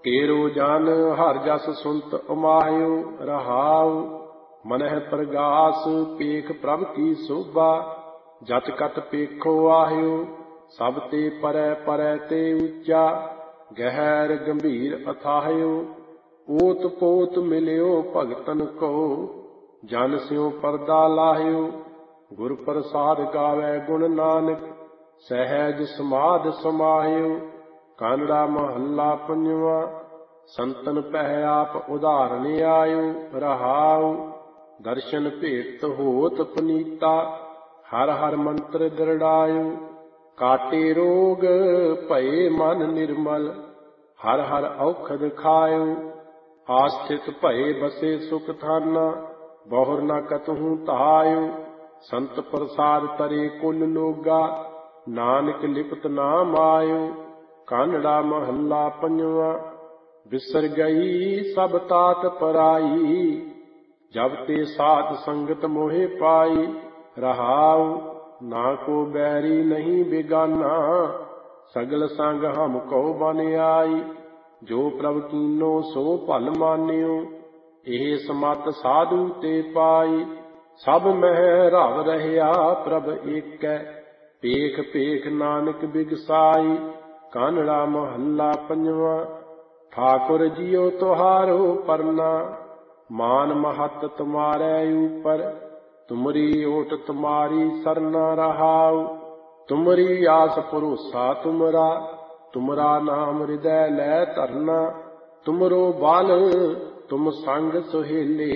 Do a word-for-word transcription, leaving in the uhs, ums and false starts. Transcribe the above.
तेरो जान हर जस सुनत उमाह्यो रहाउ। मनह प्रगास पेख प्रभ की शोभा, जत कत पेखो आह्यो सब ते परै परै ते ऊंचा। गहर गंभीर अथाह्यो ओत पोत मिल्यो भगतन को, जन स्यों परदा लाह्यो। गुर प्रसाद गावै गुण नानक, सहज समाध समाह्यो। कानड़ा महला पंजवा। संतन पह आप उदाहरण आयो रहाउ। दर्शन भेट होत पुनीता, हर हर मंत्र दृढ़ायो। काटे रोग भये मन निर्मल, हर हर औखद खायो। आस्थित भये बसे सुख थाना, बहुर न कतहु तहायो। संत प्रसाद तरे कुल लोगा, नानक लिपत नाम आयो। कानड़ा महला पंजवा। बिसर गई सब तात पराई, जब ते साथ संगत मोहे पाई। रहाउ ना को बैरी नहीं बेगाना, सगल संग हम को बन आई। जो प्रभ कीनो सो भल मान्यो, एह समत साधु ते पाई। सब मह रव रहया प्रभ एकै, पेख पेख नानक बिगसाई। कानड़ा महला पंजवा। ठाकुर जियो तुहारो परना, मान महत तुम्हारे ऊपर। तुमरी ओट तुम्हारी सरना रहाउ। तुमरी आस भरोसा तुमरा, तुमरा नाम हृदय लै धरना। तुमरो बाल तुम संग सुहेले,